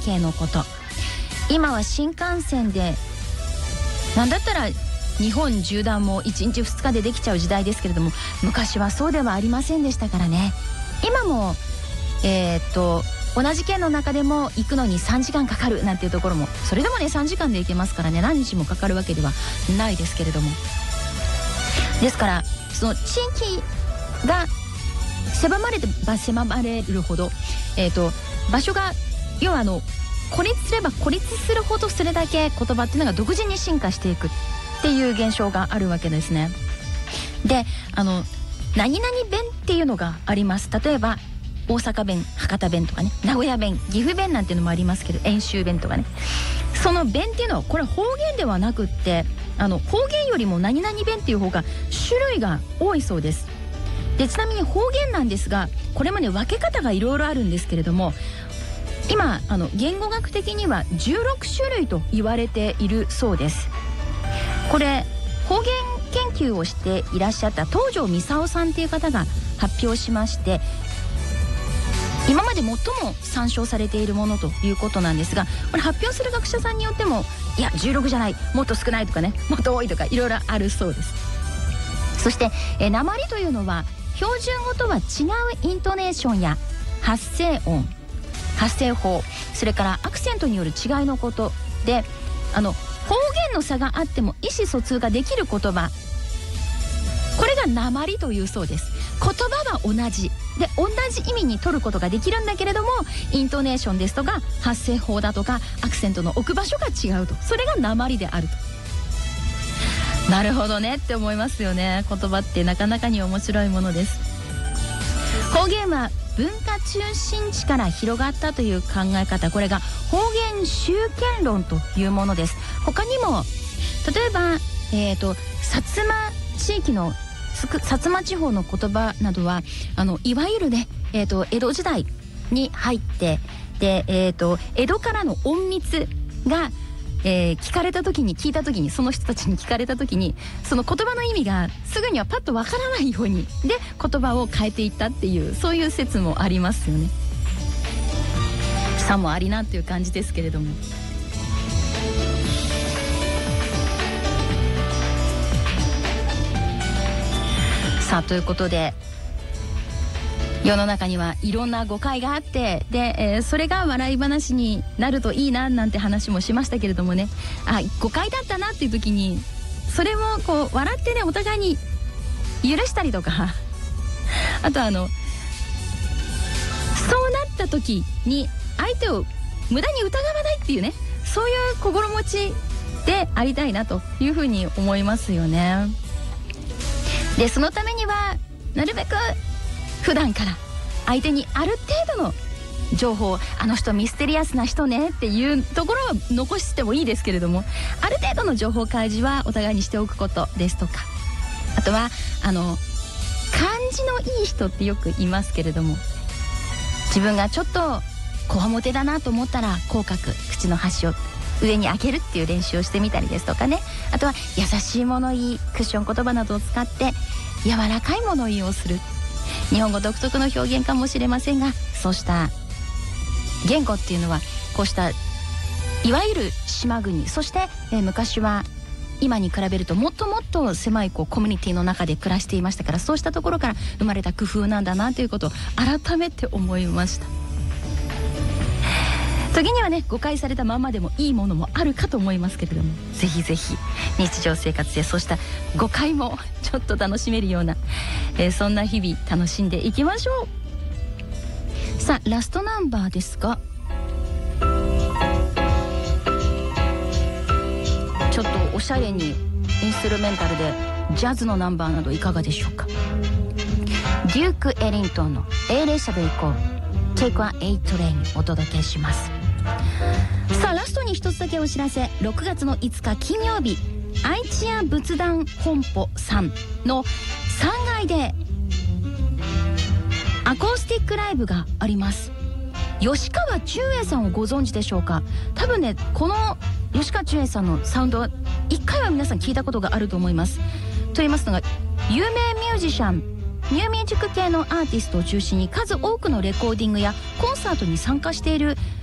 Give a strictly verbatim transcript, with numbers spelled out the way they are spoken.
系のこと。今は新幹線でなんだったら日本縦断もいちにちふつかでできちゃう時代ですけれども、昔はそうではありませんでしたからね。今もえー、っと同じ県の中でも行くのにさんじかんかかるなんていうところも、それでもねさんじかんで行けますからね、何日もかかるわけではないですけれども、ですからその地域が狭まれてば狭まれるほど、えー、と場所が要はあの孤立すれば孤立するほどそれだけ言葉っていうのが独自に進化していくっていう現象があるわけですね。で、あの何々弁っていうのがあります。例えば大阪弁、博多弁とかね、名古屋弁、岐阜弁なんていうのもありますけど、遠州弁とかね、その弁っていうのはこれ方言ではなくって、あの方言よりも何々弁っていう方が種類が多いそうです。で、ちなみに方言なんですが、これもね分け方がいろいろあるんですけれども、今あの言語学的にはじゅうろくしゅるいと言われているそうです。これ方言研究をしていらっしゃった東條操さんっていう方が発表しまして、今まで最も参照されているものということなんですが、これ発表する学者さんによっても、いやじゅうろくじゃない、もっと少ないとかね、もっと多いとかいろいろあるそうです。そしてえ訛りというのは標準語とは違うイントネーションや発声音、発声法、それからアクセントによる違いのことで、あの方言の差があっても意思疎通ができる言葉、これが訛りというそうです。言葉は同じで同じ意味に取ることができるんだけれども、イントネーションですとか発声法だとかアクセントの置く場所が違うと、それが訛りであると。なるほどねって思いますよね。言葉ってなかなかに面白いものです。方言は文化中心地から広がったという考え方、これが方言集権論というものです。他にも例えば、えーと、薩摩地域の薩摩地方の言葉などはあのいわゆるね、えーと、江戸時代に入って、で、えーと、江戸からの隠密がえー、聞かれた時に聞いた時にその人たちに聞かれた時に、その言葉の意味がすぐにはパッとわからないようにで言葉を変えていったっていう、そういう説もありますよね。さもありなっていう感じですけれども、さあということで、世の中にはいろんな誤解があって、で、えー、それが笑い話になるといいななんて話もしましたけれどもね、あ、誤解だったなっていう時にそれをこう笑ってね、お互いに許したりとかあとあのそうなった時に相手を無駄に疑わないっていうね、そういう心持ちでありたいなというふうに思いますよね。で、そのためにはなるべく普段から相手にある程度の情報、あの人ミステリアスな人ねっていうところは残してもいいですけれども、ある程度の情報開示はお互いにしておくことですとか、あとはあの感じのいい人ってよく言いますけれども、自分がちょっとこわもてだなと思ったら口角、口の端を上に上げるっていう練習をしてみたりですとかね、あとは優しい物言い、クッション言葉などを使って柔らかい物言いをする。日本語独特の表現かもしれませんが、そうした言語っていうのはこうしたいわゆる島国、そして、えー、昔は今に比べるともっともっと狭いこうコミュニティの中で暮らしていましたから、そうしたところから生まれた工夫なんだなということを改めて思いました。時にはね、誤解されたままでもいいものもあるかと思いますけれども、ぜひぜひ日常生活でそうした誤解もちょっと楽しめるような、えー、そんな日々楽しんでいきましょう。さあラストナンバーですが、ちょっとおしゃれにインストゥルメンタルでジャズのナンバーなどいかがでしょうか。デューク・エリントンの A 列車で行こう Take one A Train お届けします。さあラストに一つだけお知らせ。ろくがつのいつか金曜日、愛知屋仏壇本舗さんのさんがいでアコースティックライブがあります。吉川忠英さんをご存知でしょうか。多分ね、この吉川忠英さんのサウンドはいっかいは皆さん聞いたことがあると思います。と言いますのが、有名ミュージシャン、ニューミュージック系のアーティストを中心に数多くのレコーディングやコンサートに参加している